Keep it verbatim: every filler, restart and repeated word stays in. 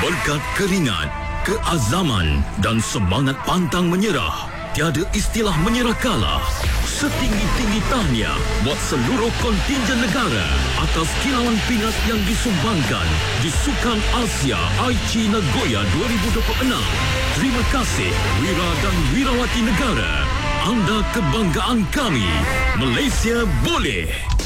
Berkat keringat, keazaman dan semangat pantang menyerah, tiada istilah menyerah kalah. Setinggi-tinggi tahniah buat seluruh kontingen negara atas kilauan pingat yang disumbangkan di Sukan Asia Aichi Nagoya dua ribu dua puluh enam. Terima kasih Wira dan Wirawati negara. Anda kebanggaan kami. Malaysia boleh.